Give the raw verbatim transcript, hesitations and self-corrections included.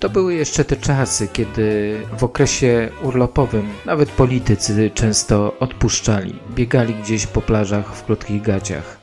To były jeszcze te czasy, kiedy w okresie urlopowym nawet politycy często odpuszczali. Biegali gdzieś po plażach w krótkich gaciach.